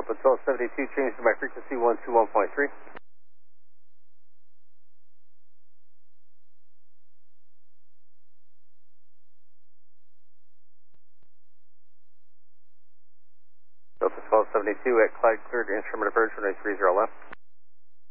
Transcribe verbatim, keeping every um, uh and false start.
Delta twelve seventy-two, change to my frequency one two one point three. Delta twelve seventy-two at Clyde cleared instrument approach runway three zero left.